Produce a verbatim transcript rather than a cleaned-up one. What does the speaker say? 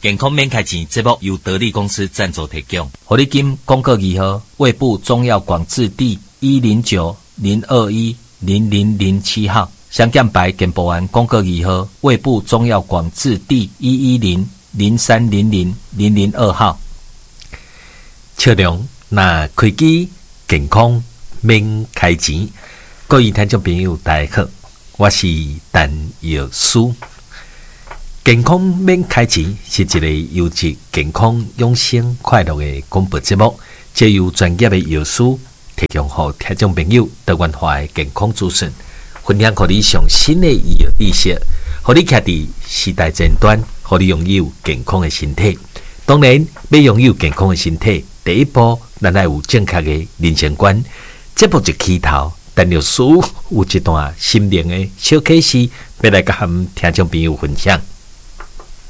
健康免开钱，节目由得力公司赞助提供。 活力金公告二号，胃部中药广字第一零九零二一零零零七号，香健白健保丸公告二号，胃部中药广字第一一零零三零零零零二号。笑容那开机健康免开钱，各位听众朋友大家好，我是陈药师。健康免开钱是一个优质健康养生快乐的广播节目，借由专业的药师提供给听众朋友多元化的健康资讯，分享给你上新的医药知识，让你徛在时代前端，让你拥有健康的身体。当然，要拥有健康的身体，第一步咱要有正确的人生观。这步一起头，陈药师有一段心灵的小启示，要来甲咱听众朋友分享。